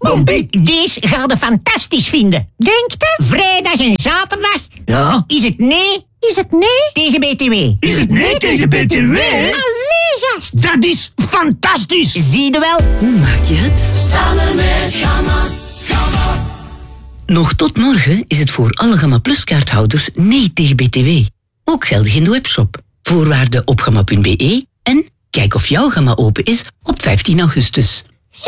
Bompie. Deze gaat je fantastisch vinden. Denk je? Vrijdag en zaterdag. Ja? Is het nee? Is het nee tegen BTW? Is het nee tegen BTW? Allee, gast. Dat is fantastisch. Zie je wel? Hoe maak je het? Samen met Gamma. Nog tot morgen is het voor alle Gamma Plus kaarthouders nee tegen BTW. Ook geldig in de webshop. Voorwaarden op gamma.be en kijk of jouw Gamma open is op 15 augustus.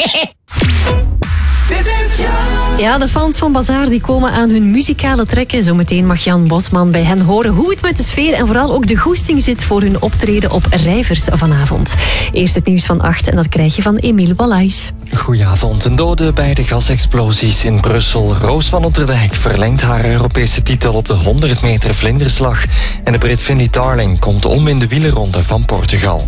Ja, de fans van Bazaar die komen aan hun muzikale trekken. Zometeen mag Jan Bosman bij hen horen hoe het met de sfeer en vooral ook de goesting zit voor hun optreden op Rijvers vanavond. Eerst het nieuws van 8 en dat krijg je van Emiel Wallais. Goedenavond. Een dode bij de gasexplosies in Brussel. Roos van Otterdijk verlengt haar Europese titel op de 100 meter vlinderslag. En de Brit Finlay Tarling komt om in de wielerronde van Portugal.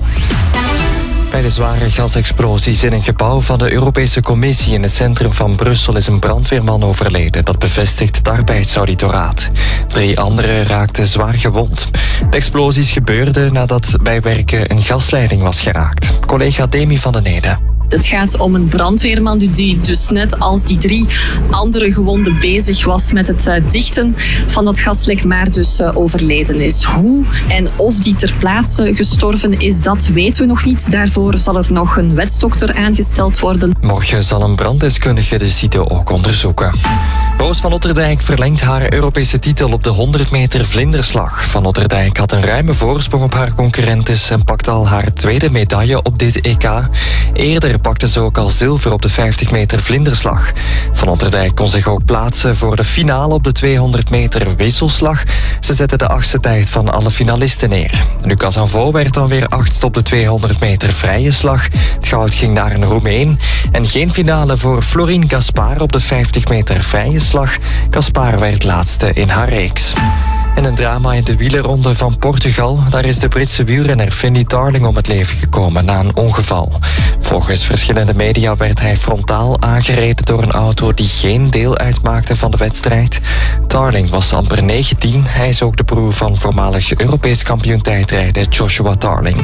Bij de zware gasexplosies in een gebouw van de Europese Commissie in het centrum van Brussel is een brandweerman overleden. Dat bevestigt het arbeidsauditoraat. 3 anderen raakten zwaar gewond. De explosies gebeurden nadat bij werken een gasleiding was geraakt. Collega Demi van den Ede. Het gaat om een brandweerman die dus net als die 3 andere gewonden bezig was met het dichten van dat gaslek, maar dus overleden is. Hoe en of die ter plaatse gestorven is, dat weten we nog niet. Daarvoor zal er nog een wetsdokter aangesteld worden. Morgen zal een branddeskundige de site ook onderzoeken. Roos van Otterdijk verlengt haar Europese titel op de 100 meter vlinderslag. Van Otterdijk had een ruime voorsprong op haar concurrentes en pakte al haar 2e medaille op dit EK. Eerder pakte ze ook al zilver op de 50 meter vlinderslag. Van Otterdijk kon zich ook plaatsen voor de finale op de 200 meter wisselslag. Ze zette de 8e tijd van alle finalisten neer. Lucas Anvo werd dan weer 8e op de 200 meter vrije slag. Het goud ging naar een Roemeen. En geen finale voor Florine Gaspar op de 50 meter vrije slag. Gaspar werd laatste in haar reeks. En een drama in de wielerronde van Portugal. Daar is de Britse wielrenner Finlay Tarling om het leven gekomen na een ongeval. Volgens verschillende media werd hij frontaal aangereden door een auto die geen deel uitmaakte van de wedstrijd. Tarling was amper 19. Hij is ook de broer van voormalig Europees kampioen tijdrijden Joshua Tarling.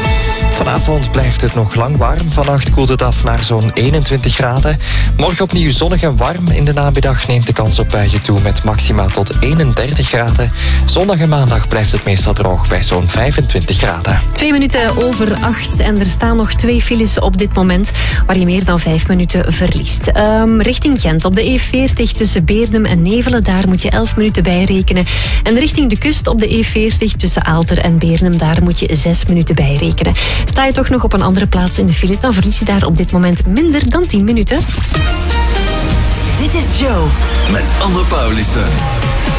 Vanavond blijft het nog lang warm. Vannacht koelt het af naar zo'n 21 graden. Morgen opnieuw zonnig en warm. In de namiddag neemt de kans op buien toe met maxima tot 31 graden. Zondag en maandag blijft het meestal droog bij zo'n 25 graden. 2 minuten over 8 en er staan nog 2 files op dit moment waar je meer dan 5 minuten verliest. Richting Gent op de E40 tussen Beerdum en Nevelen, daar moet je 11 minuten bij rekenen. En richting de kust op de E40 tussen Aalter en Beerdum, daar moet je 6 minuten bij rekenen. Sta je toch nog op een andere plaats in de file, dan verlies je daar op dit moment minder dan 10 minuten. Dit is Joe. Met Anne Paulissen.